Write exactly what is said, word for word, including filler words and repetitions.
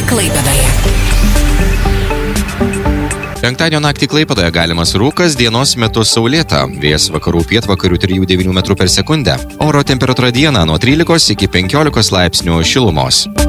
Klaipėdoje. Penktadienio naktį Klaipėdoje galimas rūkas, dienos metu saulėta. Vėjas vakarų pietvakarių trijų devynių metrų per sekundę. Oro temperatūra dieną nuo trylikos iki penkiolikos laipsnių šilumos.